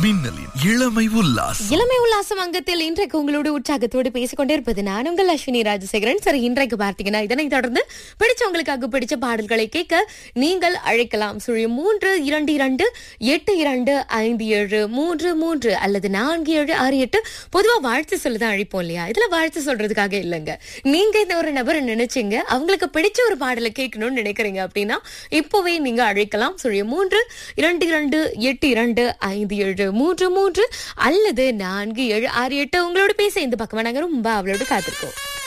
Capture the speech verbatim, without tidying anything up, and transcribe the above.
மின்னலின் இளமை உல்லாசம். இளமை உல்லாசம் அங்கத்தில் இன்றைக்கு உங்களோட உற்சாகத்தோடு பேசிக்கொண்டே இருப்பது நான் உங்கள் அஸ்வினி ராஜசேகரன். சரி, இன்றைக்கு பார்த்தீங்கன்னா இதனை தொடர்ந்து பிடிச்சவங்களுக்காக பிடிச்ச பாடல்களை கேட்க நீங்கள் அழைக்கலாம். சுழி மூன்று இரண்டு இரண்டு எட்டு இரண்டு ஐந்து ஏழு மூன்று மூன்று அல்லது நான்கு ஏழு ஆறு எட்டு. பொதுவா வாழ்த்து சொல்லதான் அழைப்போம் இல்லையா? இதுல வாழ்த்து சொல்றதுக்காக இல்லைங்க. நீங்க இந்த ஒரு நபரை நினைச்சீங்க, அவங்களுக்கு பிடிச்ச ஒரு பாடலை கேட்கணும்னு நினைக்கிறீங்க அப்படின்னா இப்பவே நீங்க அழைக்கலாம். சுழி மூன்று இரண்டு இரண்டு எட்டு இரண்டு ஐந்து ஏழு மூன்று மூன்று அல்லது நான்கு ஏழு ஆறு எட்டு. உங்களோட பேச இந்த பக்கமா நாங்க ரொம்ப அவளோட காத்திருக்கோம்.